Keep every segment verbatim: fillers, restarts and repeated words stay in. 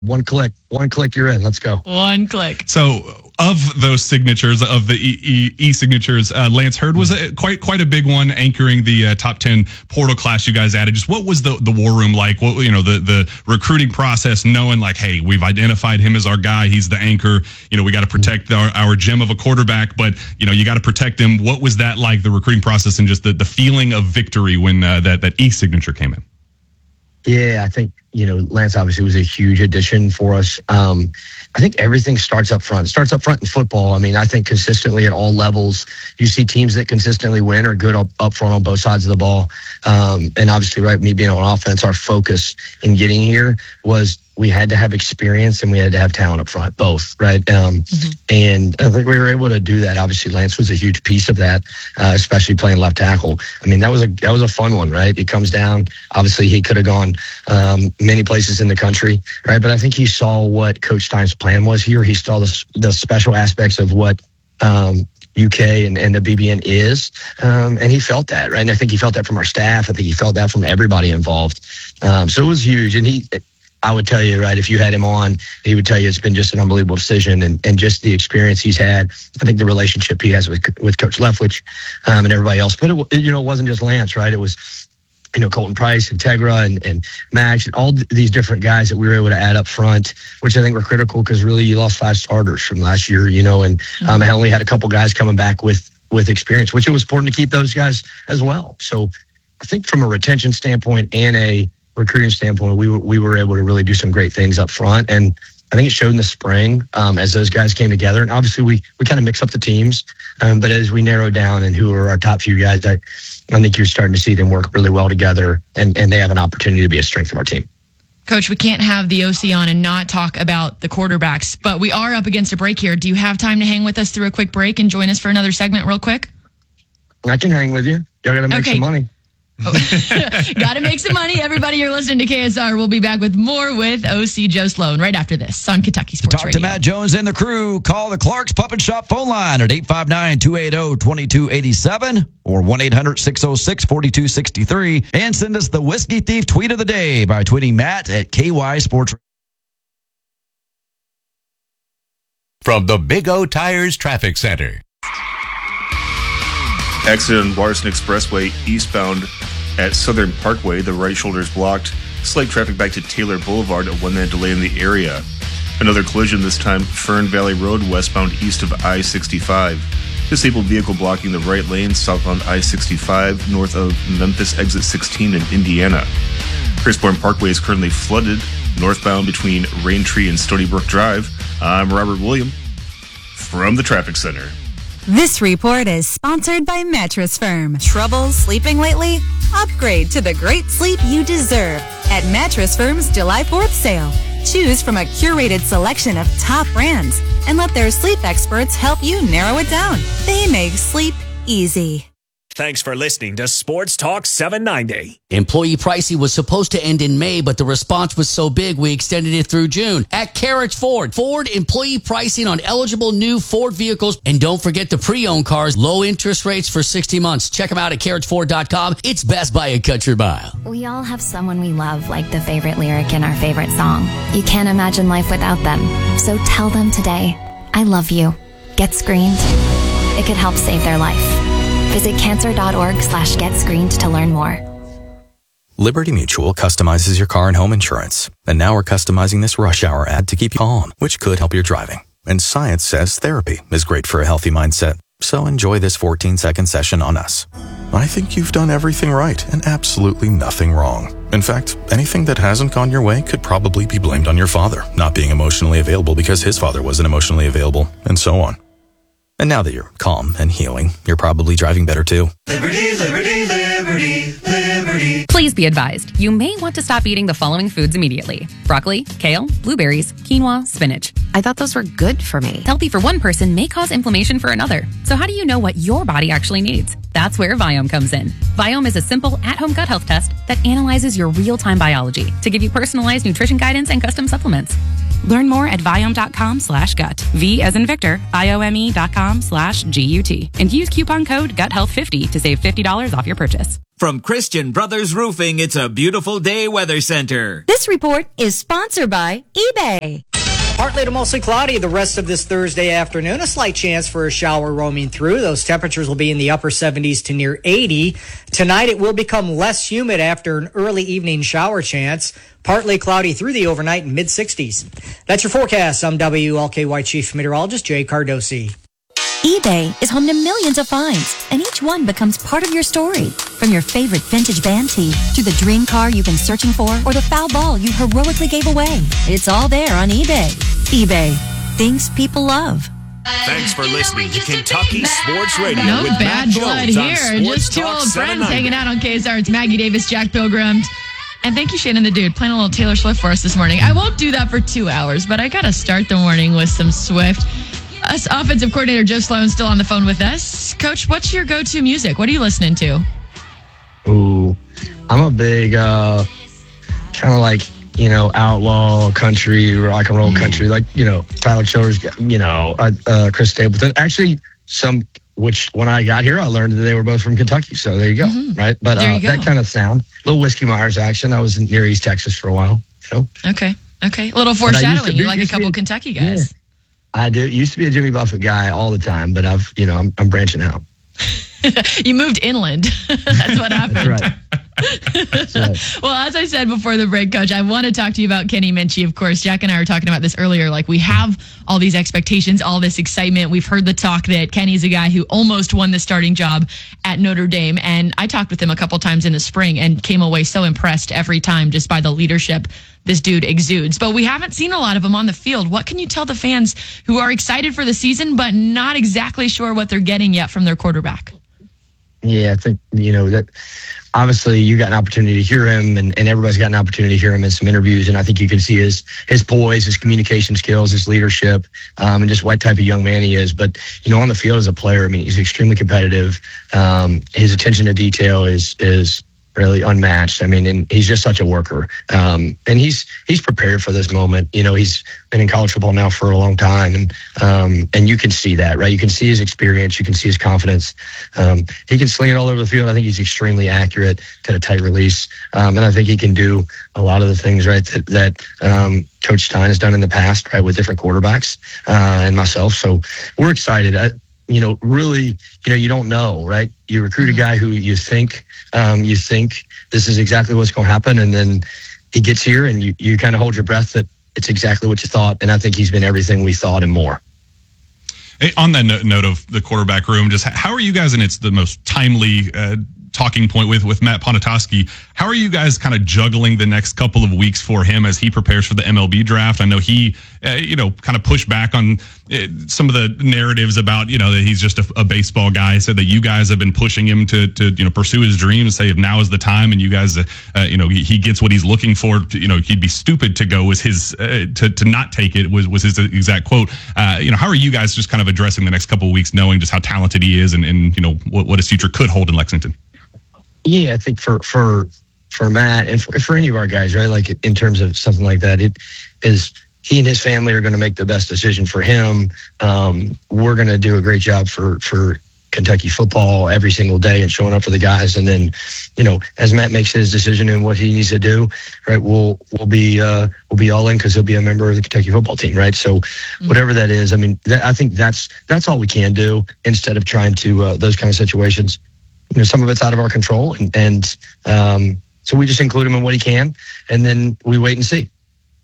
One click, one click, you're in. Let's go. One click. So, of those signatures, of the e, e, e signatures, uh, Lance Heard was a, quite quite a big one, anchoring the uh, top ten portal class you guys added. Just what was the, the war room like? What you know, the the recruiting process, knowing like, hey, we've identified him as our guy. He's the anchor. You know, we got to protect our, our gem of a quarterback, but you know, you got to protect him. What was that like? The recruiting process and just the, the feeling of victory when uh, that that e signature came in. Yeah, I think, you know, Lance obviously was a huge addition for us. Um, I think everything starts up front. It starts up front in football. I mean, I think consistently at all levels, you see teams that consistently win are good up, up front on both sides of the ball. Um, and obviously, right, me being on offense, our focus in getting here was we had to have experience and we had to have talent up front, both, right? Um, mm-hmm. And I think we were able to do that. Obviously, Lance was a huge piece of that, uh, especially playing left tackle. I mean, that was a that was a fun one, right? It comes down. Obviously, he could have gone um, many places in the country, right? But I think he saw what Coach Stein's plan was here. He saw the the special aspects of what um, U K and, and the B B N is, um, and he felt that, right? And I think he felt that from our staff. I think he felt that from everybody involved. Um, so it was huge, and he. I would tell you, right, if you had him on, he would tell you it's been just an unbelievable decision, and, and just the experience he's had. I think the relationship he has with with Coach Leftwich um, and everybody else. But, it, you know, it wasn't just Lance, right? It was, you know, Colton Price, Integra, and, and Max, and all these different guys that we were able to add up front, which I think were critical because really you lost five starters from last year, you know, and um, I only had a couple guys coming back with, with experience, which it was important to keep those guys as well. So I think from a retention standpoint and a recruiting standpoint, we were, we were able to really do some great things up front. And I think it showed in the spring um, as those guys came together. And obviously we, we kind of mix up the teams. Um, but as we narrowed down and who are our top few guys, I, I think you're starting to see them work really well together, and, and they have an opportunity to be a strength of our team. Coach, we can't have the O C on and not talk about the quarterbacks, but we are up against a break here. Do you have time to hang with us through a quick break and join us for another segment real quick? I can hang with you. Y'all got to make okay. some money. Oh. Got to make some money. Everybody, you're listening to K S R. We'll be back with more with O C Joe Sloan right after this on Kentucky Sports Talk Radio. to Matt Jones and the crew. Call the Clark's Puppet Shop phone line at eight five nine, two eight zero, two two eight seven or one eight hundred, six oh six, four two six three, and send us the Whiskey Thief tweet of the day by tweeting Matt at K Y Sports. From the Big O Tires Traffic Center. Accident on Waterston Expressway eastbound at Southern Parkway. The right shoulder is blocked. Slight traffic back to Taylor Boulevard. A one-minute delay in the area. Another collision, this time Fern Valley Road westbound east of I sixty-five. Disabled vehicle blocking the right lane southbound I sixty-five north of Memphis exit sixteen in Indiana. Pierceborn Parkway is currently flooded northbound between Raintree and Stony Brook Drive. I'm Robert William from the Traffic Center. This report is sponsored by Mattress Firm. Trouble sleeping lately? Upgrade to the great sleep you deserve at Mattress Firm's July fourth sale. Choose from a curated selection of top brands and let their sleep experts help you narrow it down. They make sleep easy. Thanks for listening to Sports Talk seven ninety. Employee pricing was supposed to end in May, but the response was so big we extended it through June. At Carriage Ford, Ford employee pricing on eligible new Ford vehicles. And don't forget the pre-owned cars, low interest rates for sixty months. Check them out at carriage ford dot com. It's best by a country mile. We all have someone we love, like the favorite lyric in our favorite song. You can't imagine life without them. So tell them today, I love you. Get screened. It could help save their life. Visit cancer.org slash get screened to learn more. Liberty Mutual customizes your car and home insurance. And now we're customizing this rush hour ad to keep you calm, which could help your driving. And science says therapy is great for a healthy mindset. So enjoy this fourteen second session on us. I think you've done everything right and absolutely nothing wrong. In fact, anything that hasn't gone your way could probably be blamed on your father not being emotionally available because his father wasn't emotionally available, and so on. And now that you're calm and healing, you're probably driving better too. Liberty, liberty, liberty, liberty. Please be advised, you may want to stop eating the following foods immediately. Broccoli, kale, blueberries, quinoa, spinach. I thought those were good for me. Healthy for one person may cause inflammation for another. So how do you know what your body actually needs? That's where Viome comes in. Viome is a simple at-home gut health test that analyzes your real-time biology to give you personalized nutrition guidance and custom supplements. Learn more at Viome.com slash gut. V as in Victor, I-O-M-E dot com slash G-U-T. And use coupon code gut health fifty to save fifty dollars off your purchase. From Christian Brothers Roofing, it's a beautiful day weather center. This report is sponsored by eBay. Partly to mostly cloudy the rest of this Thursday afternoon. A slight chance for a shower roaming through. Those temperatures will be in the upper seventies to near eighty. Tonight it will become less humid after an early evening shower chance. Partly cloudy through the overnight in mid sixties. That's your forecast. I'm W L K Y Chief Meteorologist Jay Cardosi. eBay is home to millions of finds, and each one becomes part of your story. From your favorite vintage van tee to the dream car you've been searching for or the foul ball you heroically gave away. It's all there on eBay. eBay. Things people love. Thanks for listening to Kentucky Sports Radio. No with bad Matt blood Jones on here. Sports Just two Talk old friends seven ninety. hanging out on K S R. It's Maggie Davis, Jack Pilgrim. And thank you, Shannon the Dude, playing a little Taylor Swift for us this morning. I won't do that for two hours, but I got to start the morning with some Swift. Us offensive coordinator Joe Sloan still on the phone with us. Coach, what's your go-to music? What are you listening to? Ooh, I'm a big, uh, kind of like, you know, outlaw country, rock and roll country, like, you know, Tyler Childers, you know, uh, uh, Chris Stapleton. Actually, some, which when I got here, I learned that they were both from Kentucky. So there you go, mm-hmm. right? But uh, that kind of sound, little Whiskey Myers action. I was in near East Texas for a while. So. Okay, okay. A little foreshadowing. Be, you like a couple Kentucky guys. Yeah. I do. Used to be a Jimmy Buffett guy all the time, but I've, you know, I'm, I'm branching out. You moved inland. That's what happened. That's right. That's right. Well, as I said before the break, Coach, I want to talk to you about Kenny Minchey. Of course, Jack and I were talking about this earlier. Like, we have all these expectations, all this excitement. We've heard the talk that Kenny's a guy who almost won the starting job at Notre Dame. And I talked with him a couple times in the spring and came away so impressed every time just by the leadership this dude exudes. But we haven't seen a lot of him on the field. What can you tell the fans who are excited for the season but not exactly sure what they're getting yet from their quarterback? Yeah, I think, you know, that obviously you got an opportunity to hear him, and, and everybody's got an opportunity to hear him in some interviews. And I think you can see his his poise, his communication skills, his leadership, um, and just what type of young man he is. But, you know, on the field as a player, I mean, he's extremely competitive. Um, his attention to detail is is really unmatched. I mean, and he's just such a worker. Um, and he's he's prepared for this moment. You know, he's been in college football now for a long time, and um, and you can see that, right? You can see his experience. You can see his confidence. Um, he can sling it all over the field. I think he's extremely accurate, got a tight release, um, and I think he can do a lot of the things, right, that, that um, Coach Stein has done in the past, right, with different quarterbacks uh, and myself. So we're excited. I, you know, really, you know, you don't know, right? You recruit a guy who you think, um, you think this is exactly what's going to happen. And then he gets here and you, you kind of hold your breath that it's exactly what you thought. And I think he's been everything we thought and more. Hey, on that note, note of the quarterback room, just how are you guys, and it's the most timely uh, talking point with, with Matt Ponatoski, how are you guys kind of juggling the next couple of weeks for him as he prepares for the M L B draft? I know he, uh, you know, kind of pushed back on uh, some of the narratives about, you know, that he's just a, a baseball guy. Said that you guys have been pushing him to, to you know, pursue his dreams, say if now is the time, and you guys, uh, uh, you know, he, he gets what he's looking for. To, you know, he'd be stupid to go was his, uh, to, to not take it was, was his exact quote. Uh, you know, how are you guys just kind of addressing the next couple of weeks, knowing just how talented he is and, and you know, what, what his future could hold in Lexington? Yeah, I think for for for Matt and for, for any of our guys, right? Like in terms of something like that, it is he and his family are going to make the best decision for him. Um, we're going to do a great job for for Kentucky football every single day and showing up for the guys. And then, you know, as Matt makes his decision and what he needs to do, right, we'll we'll be uh, we'll be all in because he'll be a member of the Kentucky football team, right? So mm-hmm. whatever that is, I mean, that, I think that's that's all we can do instead of trying to uh, those kind of situations. You know, some of it's out of our control, and, and um, so we just include him in what he can, and then we wait and see.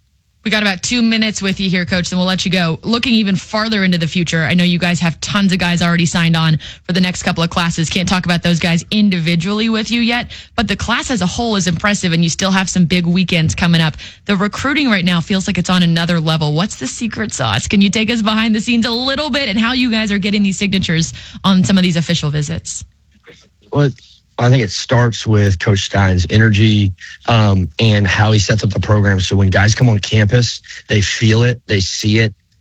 We got about two minutes with you here, Coach, then we'll let you go. Looking even farther into the future, I know you guys have tons of guys already signed on for the next couple of classes. Can't talk about those guys individually with you yet, but the class as a whole is impressive, and you still have some big weekends coming up. The recruiting right now feels like it's on another level. What's the secret sauce? Can you take us behind the scenes a little bit and how you guys are getting these signatures on some of these official visits? Well, I think it starts with Coach Stein's energy um, and how he sets up the program. So when guys come on campus, they feel it, they see it,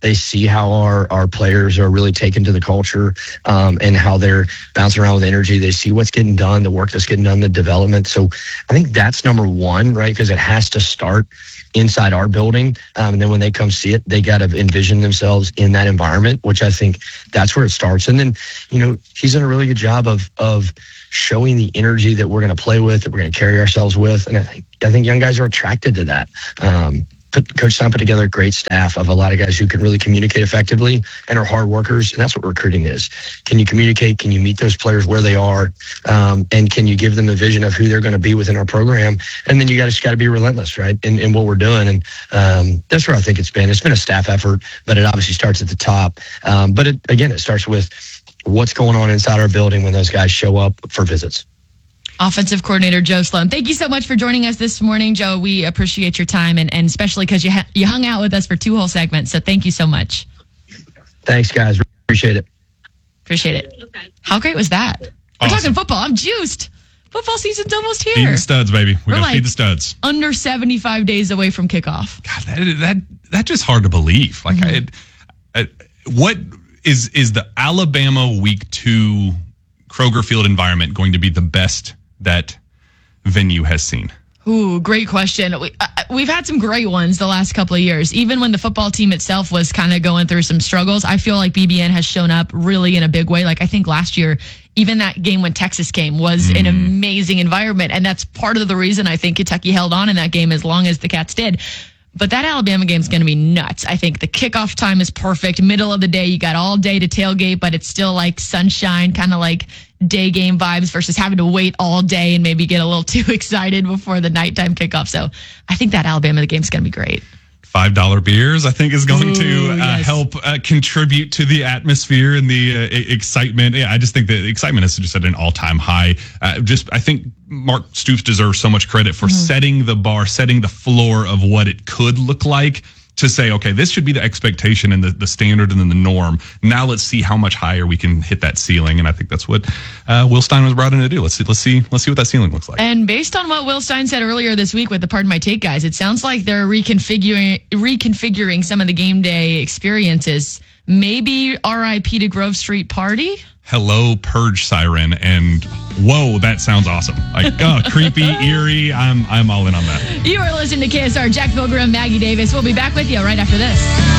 They see how our, our players are really taken to the culture um, and how they're bouncing around with energy. They see what's getting done, the work that's getting done, the development. So I think that's number one, right? Because it has to start inside our building. Um, and then when they come see it, they got to envision themselves in that environment, which I think that's where it starts. And then, you know, he's done a really good job of, of showing the energy that we're going to play with, that we're going to carry ourselves with. And I think, I think young guys are attracted to that. Um, Put, Coach Stein put together a great staff of a lot of guys who can really communicate effectively and are hard workers. And that's what recruiting is. Can you communicate? Can you meet those players where they are? Um, and can you give them a vision of who they're going to be within our program? And then you got to got to be relentless, right, in, in what we're doing. And um, that's where I think it's been. It's been a staff effort, but it obviously starts at the top. Um, but it, again, it starts with what's going on inside our building when those guys show up for visits. Offensive coordinator Joe Sloan. Thank you so much for joining us this morning, Joe. We appreciate your time, and, and especially because you ha- you hung out with us for two whole segments. So thank you so much. Thanks, guys. Appreciate it. Appreciate it. How great was that? We're awesome. talking football. I'm juiced. Football season's almost here. Feed the studs, baby. We're, We're gonna like feed the studs. Under seventy-five days away from kickoff. God, that that that's just hard to believe. Like, mm-hmm. I, I, what is is the Alabama Week Two Kroger Field environment going to be the best that venue has seen? Ooh, great question. We, uh, we've had some great ones the last couple of years. Even when the football team itself was kind of going through some struggles, I feel like B B N has shown up really in a big way. Like, I think last year, even that game when Texas came was mm. an amazing environment. And that's part of the reason I think Kentucky held on in that game as long as the Cats did. But that Alabama game is going to be nuts. I think the kickoff time is perfect. Middle of the day, you got all day to tailgate, but it's still like sunshine, kind of like day game vibes versus having to wait all day and maybe get a little too excited before the nighttime kickoff. So I think that Alabama game is going to be great. five dollar beers, I think, is going Ooh, to uh, yes. help uh, contribute to the atmosphere and the uh, excitement. Yeah, I just think the excitement is just at an all-time high. Uh, just, I think Mark Stoops deserves so much credit for mm-hmm. setting the bar, setting the floor of what it could look like, to say, okay, this should be the expectation and the, the standard and then the norm. Now let's see how much higher we can hit that ceiling. And I think that's what uh, Will Stein was brought in to do. Let's see, let's see, let's see what that ceiling looks like. And based on what Will Stein said earlier this week with the Pardon My Take guys, it sounds like they're reconfiguring reconfiguring some of the game day experiences. Maybe R I P to Grove Street Party? Hello, Purge siren, and whoa, that sounds awesome. Like, oh, creepy, eerie. I'm I'm all in on that. You are listening to K S R, Jack Pilgrim, Maggie Davis. We'll be back with you right after this.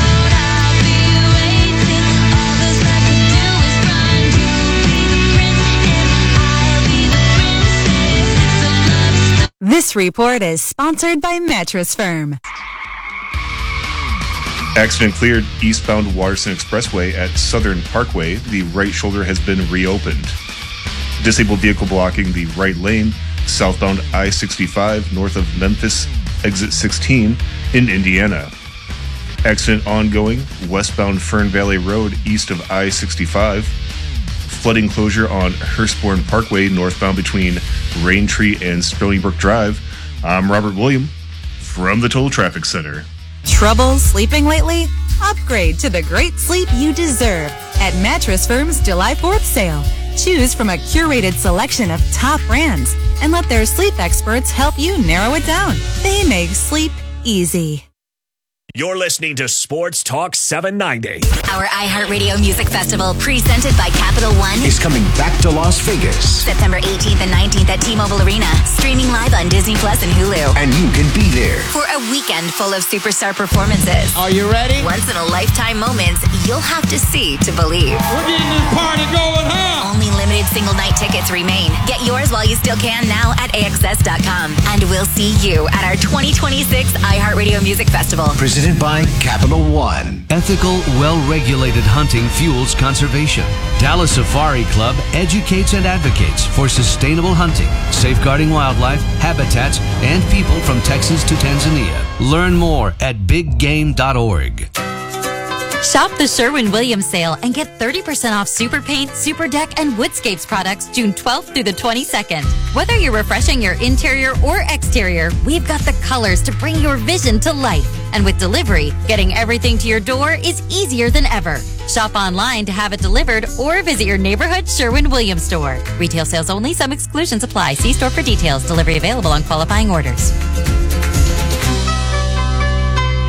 This report is sponsored by Mattress Firm. Accident cleared eastbound Waterson Expressway at Southern Parkway. The right shoulder has been reopened. Disabled vehicle blocking the right lane, southbound I sixty-five north of Memphis, exit sixteen in Indiana. Accident ongoing, westbound Fern Valley Road east of I sixty-five. Flooding closure on Hurstbourne Parkway northbound between Raintree and Stony Brook Drive. I'm Robert William from the Total Traffic Center. Trouble sleeping lately? Upgrade to the great sleep you deserve at Mattress Firm's July fourth sale. Choose from a curated selection of top brands and let their sleep experts help you narrow it down. They make sleep easy. You're listening to Sports Talk seven ninety. Our iHeartRadio Music Festival, presented by Capital One, is coming back to Las Vegas. September eighteenth and nineteenth at T-Mobile Arena. Streaming live on Disney Plus and Hulu. And you can be there for a weekend full of superstar performances. Are you ready? Once in a lifetime moments you'll have to see to believe. We're getting this party going, huh? Only limited single night tickets remain. Get yours while you still can now at A X S dot com. And we'll see you at our twenty twenty-six iHeartRadio Music Festival. Presented by Capital One. Ethical, well-regulated hunting fuels conservation. Dallas Safari Club educates and advocates for sustainable hunting, safeguarding wildlife, habitats, and people from Texas to Tanzania. Learn more at big game dot org. Shop the Sherwin-Williams sale and get thirty percent off Super Paint, Super Deck, and Woodscapes products June twelfth through the twenty-second. Whether you're refreshing your interior or exterior, we've got the colors to bring your vision to life. And with delivery, getting everything to your door is easier than ever. Shop online to have it delivered or visit your neighborhood Sherwin-Williams store. Retail sales only. Some exclusions apply. See store for details. Delivery available on qualifying orders.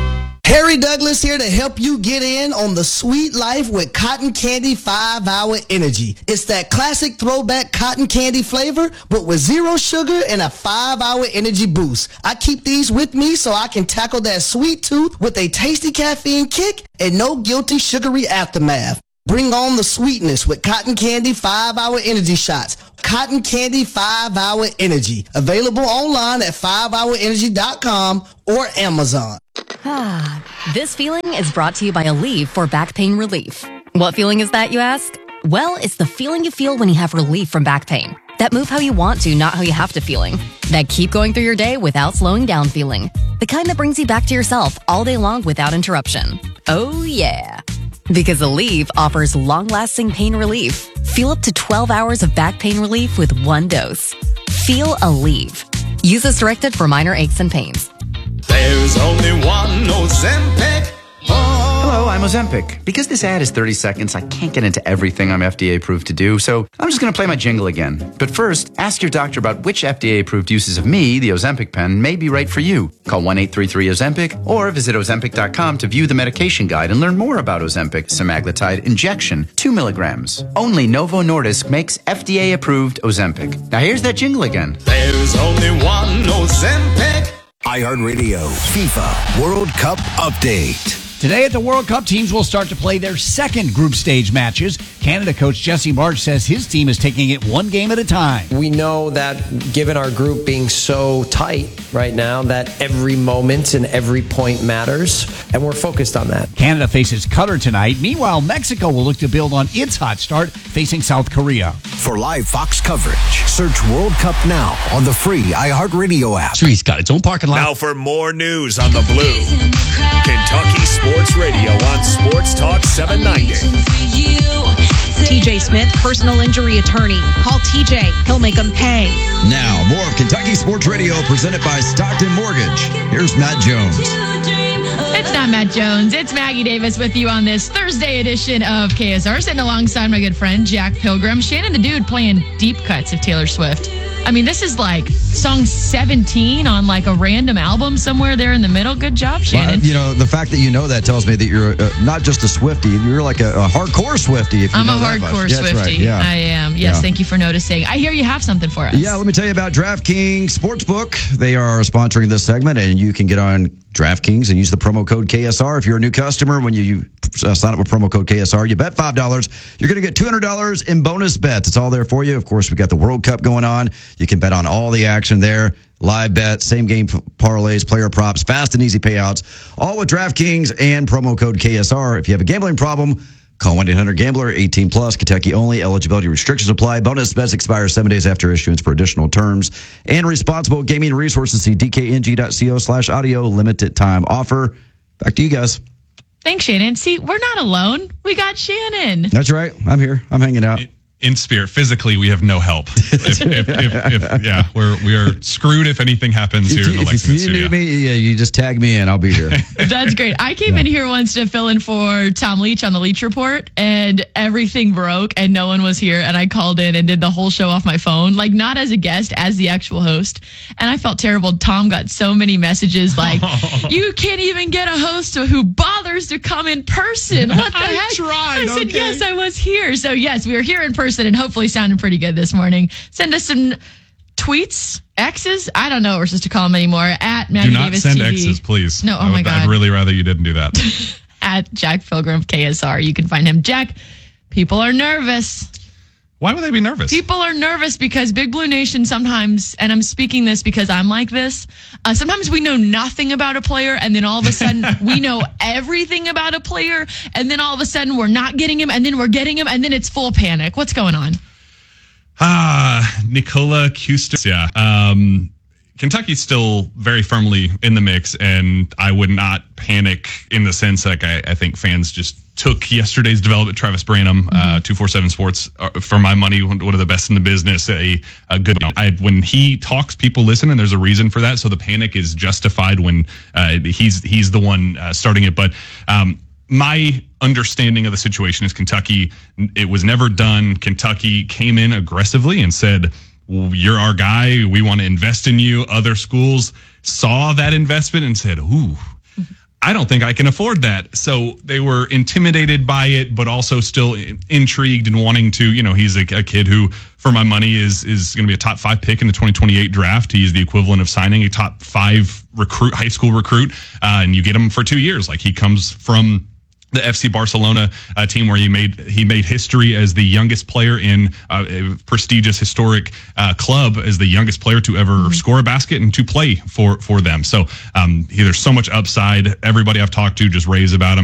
Harry Douglas here to help you get in on the sweet life with Cotton Candy five hour Energy. It's that classic throwback cotton candy flavor, but with zero sugar and a five hour energy boost. I keep these with me so I can tackle that sweet tooth with a tasty caffeine kick and no guilty sugary aftermath. Bring on the sweetness with Cotton Candy five hour Energy shots. Cotton Candy five hour Energy. Available online at five hour energy dot com or Amazon. Ah, this feeling is brought to you by Aleve for back pain relief. What feeling is that, you ask? Well, it's the feeling you feel when you have relief from back pain. That move how you want to, not how you have to feeling. That keep going through your day without slowing down feeling. The kind that brings you back to yourself all day long without interruption. Oh yeah. Because Aleve offers long-lasting pain relief. Feel up to twelve hours of back pain relief with one dose. Feel Aleve. Use as directed for minor aches and pains. There's only one Ozempic. Hello, I'm Ozempic. Because this ad is thirty seconds, I can't get into everything I'm F D A approved to do, so I'm just going to play my jingle again. But first, ask your doctor about which F D A approved uses of me, the Ozempic pen, may be right for you. Call one eight three three Ozempic or visit Ozempic dot com to view the medication guide and learn more about Ozempic semaglutide injection, two milligrams. Only Novo Nordisk makes F D A approved Ozempic. Now here's that jingle again. There's only one Ozempic. iHeartRadio FIFA World Cup Update. Today at the World Cup, teams will start to play their second group stage matches. Canada coach Jesse Marsch says his team is taking it one game at a time. We know that given our group being so tight right now, that every moment and every point matters, and we're focused on that. Canada faces Qatar tonight. Meanwhile, Mexico will look to build on its hot start, facing South Korea. For live Fox coverage, search World Cup now on the free iHeartRadio app. Sweet's got its own parking lot. Now for more news on the Blue. Kentucky Sports Radio on Sports Talk seven ninety. T J Smith, personal injury attorney. Call T J. He'll make them pay. Now, more of Kentucky Sports Radio presented by Stockton Mortgage. Here's Matt Jones. It's not Matt Jones. It's Maggie Davis with you on this Thursday edition of K S R, sitting alongside my good friend Jack Pilgrim. Shannon the Dude playing deep cuts of Taylor Swift. I mean, this is like song seventeen on like a random album somewhere there in the middle. Good job, Shannon. Well, you know, the fact that you know that tells me that you're uh, not just a Swiftie, you're like a, a hardcore Swiftie. If you I'm know a that hardcore much. Swiftie. Yeah, right. Yeah. I am. Yes, Yeah. thank you for noticing. I hear you have something for us. Yeah, let me tell you about DraftKings Sportsbook. They are sponsoring this segment, and you can get on DraftKings and use the promo code K S R. If you're a new customer, when you, you uh, sign up with promo code K S R, you bet five dollars. You're going to get two hundred dollars in bonus bets. It's all there for you. Of course, we've got the World Cup going on. You can bet on all the action there. Live bets, same game parlays, player props, fast and easy payouts, all with DraftKings and promo code K S R. If you have a gambling problem, call one eight hundred gambler, eighteen plus, Kentucky only. Eligibility restrictions apply. Bonus bets expire seven days after issuance for additional terms. And responsible gaming resources, see d k n g dot co slash audio. Limited time offer. Back to you guys. Thanks, Shannon. See, we're not alone. We got Shannon. That's right. I'm here. I'm hanging out. In spirit, physically, we have no help. If, if, if, if, yeah, we're we are screwed if anything happens here If in you, the Lexington if you studio. need me, yeah, you just tag me in. I'll be here. That's great. I came in here once to fill in for Tom Leach on the Leach Report, and everything broke, and no one was here. And I called in and did the whole show off my phone, like not as a guest, as the actual host. And I felt terrible. Tom got so many messages like, "You can't even get a host who bothers to come in person. What the I heck?" tried, I said, okay. "Yes, I was here." So yes, we are here in person, and hopefully sounding pretty good this morning. Send us some tweets, X's. I don't know what we're supposed to call them anymore. At Maggie Do not Davis send T V. X's, please. No, oh I my would, God. I'd really rather you didn't do that. At Jack Pilgrim K S R. You can find him. Jack, people are nervous. Why would they be nervous? People are nervous because Big Blue Nation sometimes, and I'm speaking this because I'm like this, uh, sometimes we know nothing about a player, and then all of a sudden we know everything about a player, and then all of a sudden we're not getting him, and then we're getting him, and then it's full panic. What's going on? Ah, Nikola Kustis. Yeah. Um, Kentucky's still very firmly in the mix, and I would not panic in the sense like I, I think fans just took yesterday's development. Travis Branham, mm-hmm. uh, two forty-seven Sports, uh, for my money, one of the best in the business. A, a good. I, when he talks, people listen, and there's a reason for that. So the panic is justified when uh, he's he's the one uh, starting it. But um, my understanding of the situation is Kentucky. It was never done. Kentucky came in aggressively and said, "You're our guy. We want to invest in you." Other schools saw that investment and said, "Ooh, I don't think I can afford that. So they were intimidated by it, but also still intrigued and wanting to, you know, he's a, a kid who, for my money, is is going to be a top five pick in the twenty twenty-eight draft. He's the equivalent of signing a top five recruit, high school recruit, uh, and you get him for two years. Like, he comes from the F C Barcelona uh, team where he made he made history as the youngest player in uh, a prestigious historic uh, club, as the youngest player to ever mm-hmm. score a basket and to play for for them. So um, he, there's so much upside. Everybody I've talked to just raves about him.